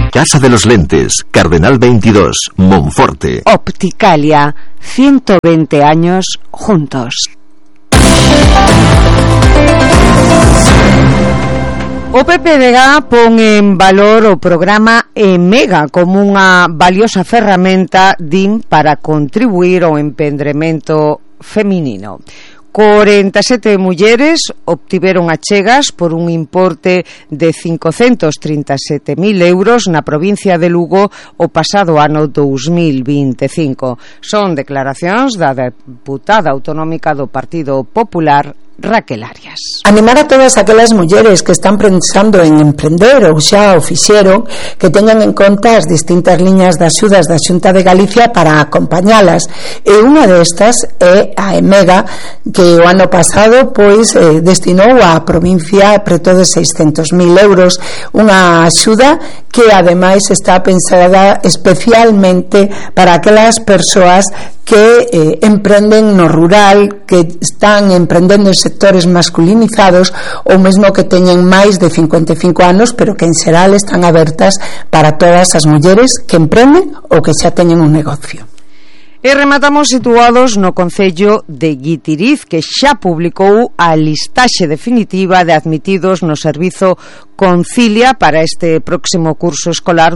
Casa de los Lentes, Cardenal 22, Monforte. Opticalia, 120 años juntos. O PPDG pon en valor o programa EMEGA como unha valiosa ferramenta para contribuir ao emprendemento feminino. 47 mulleres obtiveron achegas por un importe de 537.000 euros na provincia de Lugo o pasado ano 2025. Son declaracións da deputada autonómica do Partido Popular, Raquel Arias. Animar a todas aquelas mulleres que están pensando en emprender ou xa o fixeron, que teñan en conta as distintas liñas de axudas da Xunta de Galicia para acompañalas, e unha destas é a EMEGA, que o ano pasado destinou á provincia preto de 600.000 euros, unha axuda que ademais está pensada especialmente para aquelas persoas que emprenden no rural, que están emprendendo en sectores masculinizados ou mesmo que teñen máis de 55 anos, pero que en xeral están abertas para todas as mulleres que emprenden ou que xa teñen un negocio. E rematamos situados no concello de Guitiriz, que xa publicou a listaxe definitiva de admitidos no servizo Concilia para este próximo curso escolar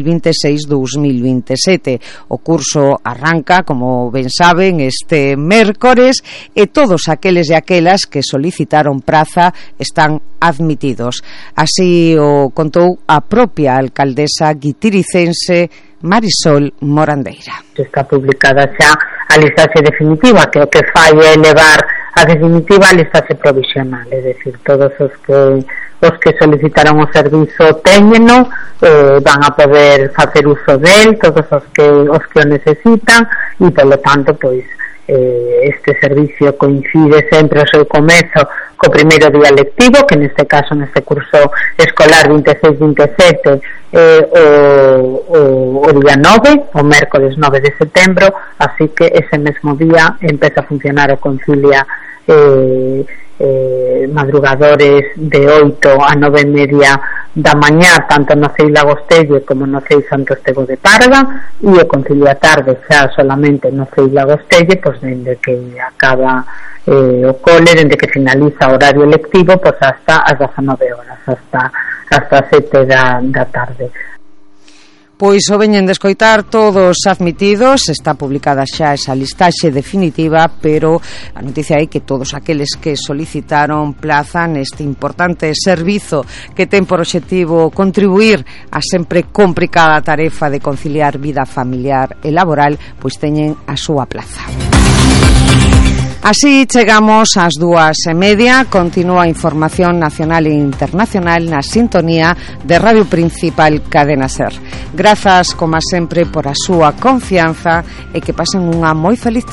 2026-2027. O curso arranca, como ben saben, este mércores, e todos aqueles e aquelas que solicitaron praza están admitidos. Así o contou a propia alcaldesa guitiricense Marisol Morandeira. Está publicada xa a listaxe definitiva, que o que fai é elevar a definitiva a listaxe provisional, é dicir, todos os que solicitaron o servizo téñeno, van a poder facer uso del, todos os que o necesitan, e polo tanto, pois, este servicio coincide sempre o seu comezo co primeiro día lectivo, que neste caso, neste curso escolar 26-27, o día 9, o mércores 9 de setembro, así que ese mesmo día empeza a funcionar o Concilia madrugadores de 8 a 9:30 da mañá, tanto no CEI Lagostelle como no CEI Santo Estevo de Parga, e o Concilia tarde xa solamente no CEI Lagostelle, pois dende que acaba o cole, dende que finaliza o horario lectivo, pois hasta as 19 horas, hasta as 7 da tarde. Pois o veñen de escoitar todos admitidos, está publicada xa esa listaxe definitiva, pero a noticia é que todos aqueles que solicitaron plaza neste importante servizo que ten por obxectivo contribuir a sempre complicada tarefa de conciliar vida familiar e laboral, pois teñen a súa plaza. Así chegamos ás 2:30. Continúa a información nacional e internacional na sintonía de Radio Principal Cadena Ser. Grazas, como sempre, por a súa confianza e que pasen unha moi feliz